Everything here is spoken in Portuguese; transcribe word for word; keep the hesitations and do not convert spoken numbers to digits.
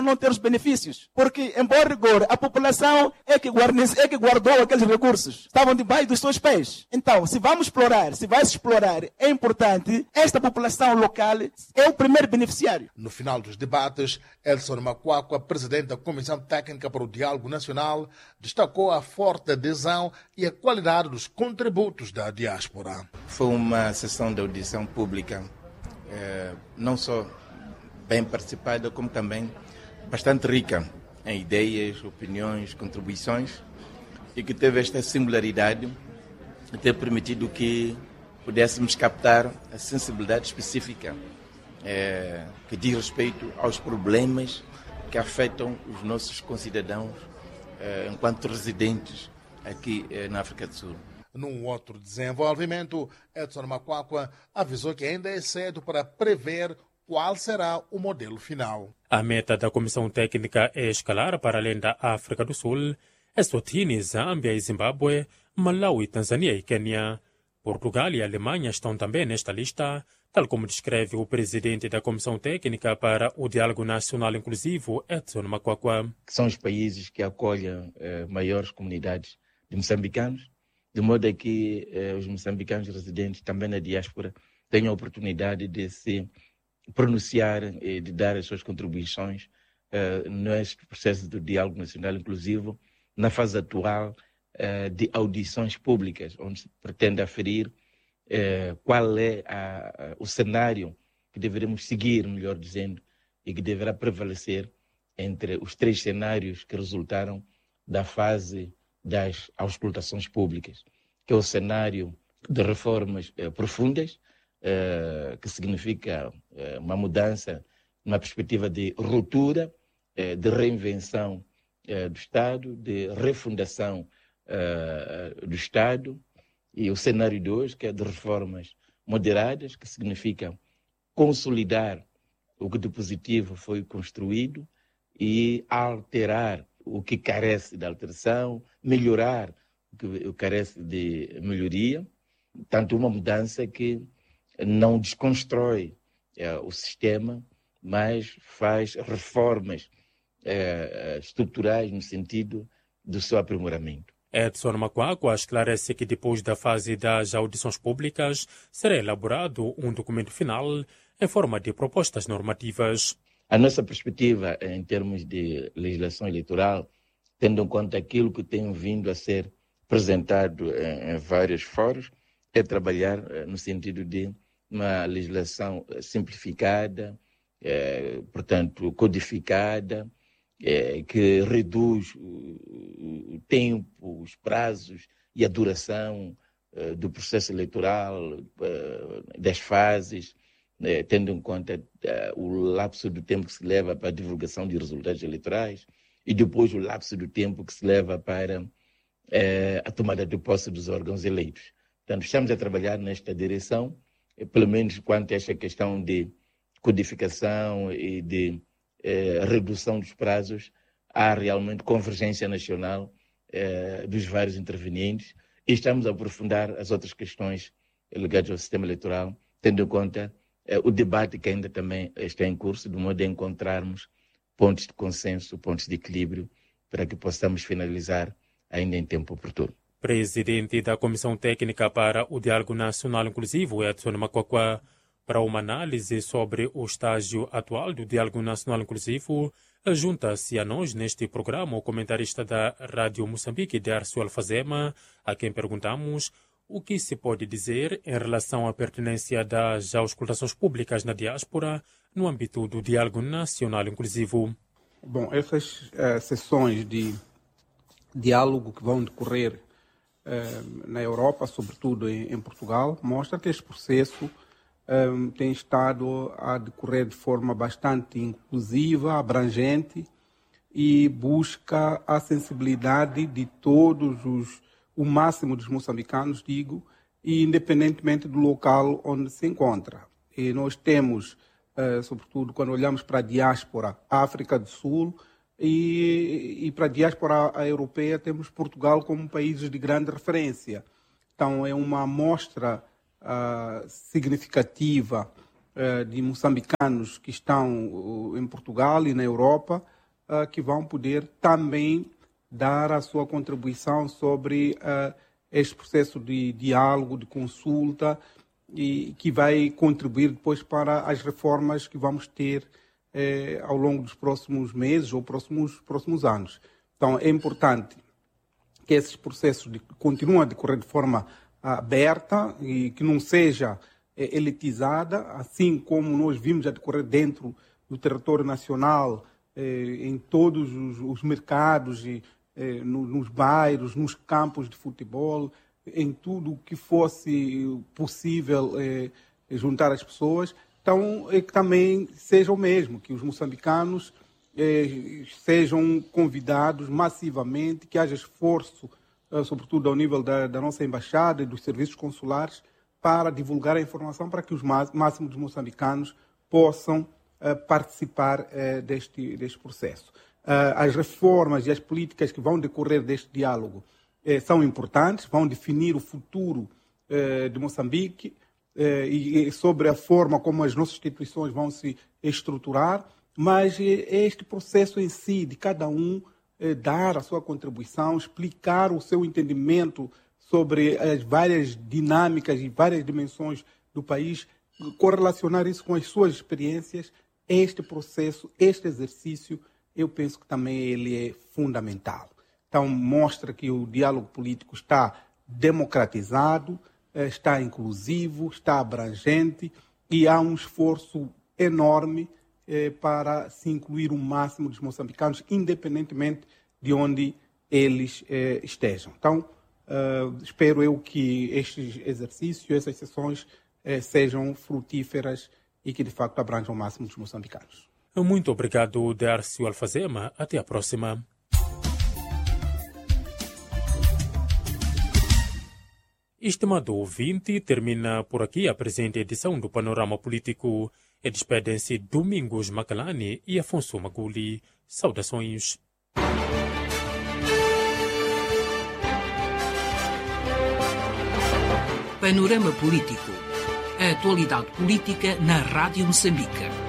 não ter os benefícios. Porque, em bom rigor, a população é que, guarnece, é que guardou aqueles recursos. Estavam debaixo dos seus pés. Então, se vamos explorar, se vai se explorar, é importante, esta população local é o primeiro beneficiário. No final dos debates, Edson Macuacua, presidente da Comissão Técnica para o Diálogo Nacional, destacou a forte adesão e a qualidade dos contributos da diáspora. Foi uma sessão de audição pública, eh, não só bem participada, como também bastante rica em ideias, opiniões, contribuições, e que teve esta singularidade de ter permitido que pudéssemos captar a sensibilidade específica eh, que diz respeito aos problemas que afetam os nossos concidadãos eh, enquanto residentes aqui eh, na África do Sul. Num outro desenvolvimento, Edson Macuacua avisou que ainda é cedo para prever qual será o modelo final. A meta da Comissão Técnica é escalar para além da África do Sul, Eswatini, Zâmbia e Zimbábue, Malawi, Tanzânia e Quênia. Portugal e Alemanha estão também nesta lista, tal como descreve o presidente da Comissão Técnica para o Diálogo Nacional Inclusivo, Edson Macuacua. Que são os países que acolhem eh, maiores comunidades de moçambicanos, de modo a que eh, os moçambicanos residentes também na diáspora tenham a oportunidade de se pronunciar e de dar as suas contribuições uh, neste processo do diálogo nacional inclusivo, na fase atual uh, de audições públicas, onde se pretende aferir uh, qual é a, a, o cenário que deveremos seguir, melhor dizendo, e que deverá prevalecer entre os três cenários que resultaram da fase das auscultações públicas, que é o cenário de reformas uh, profundas, Uh, que significa uh, uma mudança numa perspectiva de ruptura, uh, de reinvenção uh, do Estado, de refundação uh, do Estado, e o cenário de hoje, que é de reformas moderadas, que significa consolidar o que de positivo foi construído e alterar o que carece de alteração, melhorar o que carece de melhoria, tanto uma mudança que não desconstrói é, o sistema, mas faz reformas é, estruturais no sentido do seu aprimoramento. Edson Macuacua esclarece que depois da fase das audições públicas será elaborado um documento final em forma de propostas normativas. A nossa perspectiva em termos de legislação eleitoral, tendo em conta aquilo que tem vindo a ser apresentado em, em vários fóruns, é trabalhar no sentido de uma legislação simplificada, é, portanto, codificada, é, que reduz o, o tempo, os prazos e a duração é, do processo eleitoral, é, das fases, é, tendo em conta é, o lapso do tempo que se leva para a divulgação de resultados eleitorais e depois o lapso do tempo que se leva para é, a tomada de posse dos órgãos eleitos. Portanto, estamos a trabalhar nesta direção, pelo menos quanto a esta questão de codificação e de eh, redução dos prazos, há realmente convergência nacional eh, dos vários intervenientes e estamos a aprofundar as outras questões ligadas ao sistema eleitoral, tendo em conta eh, o debate que ainda também está em curso, de modo a encontrarmos pontos de consenso, pontos de equilíbrio, para que possamos finalizar ainda em tempo oportuno. Presidente da Comissão Técnica para o Diálogo Nacional Inclusivo, Edson Macuacua, para uma análise sobre o estágio atual do Diálogo Nacional Inclusivo, junta-se a nós neste programa o comentarista da Rádio Moçambique, Darcio Alfazema, a quem perguntamos o que se pode dizer em relação à pertinência das auscultações públicas na diáspora no âmbito do Diálogo Nacional Inclusivo. Bom, essas uh, sessões de diálogo que vão decorrer na Europa, sobretudo em, em Portugal, mostra que este processo um, tem estado a decorrer de forma bastante inclusiva, abrangente e busca a sensibilidade de todos os, o máximo dos moçambicanos, digo, e independentemente do local onde se encontra. E nós temos, uh, sobretudo quando olhamos para a diáspora, a África do Sul, E, e para a diáspora europeia temos Portugal como um país de grande referência. Então é uma amostra uh, significativa uh, de moçambicanos que estão uh, em Portugal e na Europa, uh, que vão poder também dar a sua contribuição sobre uh, este processo de diálogo, de consulta, e que vai contribuir depois para as reformas que vamos ter eh, ao longo dos próximos meses ou próximos, próximos anos. Então, é importante que esses processos de, continuem a decorrer de forma aberta e que não seja eh, elitizada, assim como nós vimos a decorrer dentro do território nacional, eh, em todos os, os mercados, e, eh, no, nos bairros, nos campos de futebol, em tudo o que fosse possível eh, juntar as pessoas. Então, é que também seja o mesmo, que os moçambicanos eh, sejam convidados massivamente, que haja esforço, eh, sobretudo ao nível da, da nossa embaixada e dos serviços consulares, para divulgar a informação para que os máximos dos moçambicanos possam eh, participar eh, deste, deste processo. Uh, as reformas e as políticas que vão decorrer deste diálogo Eh, são importantes, vão definir o futuro eh, de Moçambique eh, e, e sobre a forma como as nossas instituições vão se estruturar, mas eh, este processo em si, de cada um eh, dar a sua contribuição, explicar o seu entendimento sobre as várias dinâmicas e várias dimensões do país, correlacionar isso com as suas experiências, este processo, este exercício, eu penso que também ele é fundamental. Então, mostra que o diálogo político está democratizado, está inclusivo, está abrangente e há um esforço enorme eh, para se incluir o máximo dos moçambicanos, independentemente de onde eles eh, estejam. Então, eh, espero eu que estes exercícios, essas sessões eh, sejam frutíferas e que, de facto, abranjam o máximo dos moçambicanos. Muito obrigado, Dércio Alfazema. Até a próxima. Estimado ouvinte, termina por aqui a presente edição do Panorama Político. E despedem-se Domingos Macalani e Afonso Maguli. Saudações. Panorama Político. A atualidade política na Rádio Moçambique.